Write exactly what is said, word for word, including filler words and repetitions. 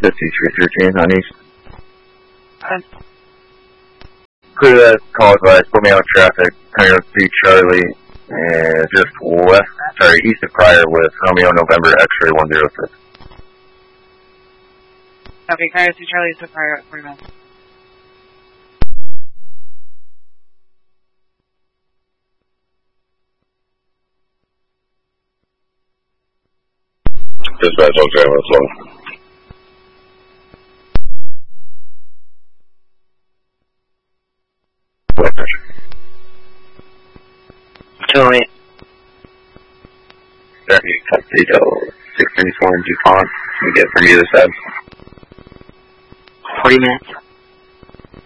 fifty-three thirteen on East. Okay. Clear that call advice, put me out traffic, Coyote three Charlie, and just west, sorry, east of Pryor with Romeo November X-ray one zero six. Okay, Coyote three Charlie to Pryor at forty minutes. Dispatch on San Francisco. Two eight. Thirty Tuxedo six thirty four in DuPont. We get from either side. Forty minutes.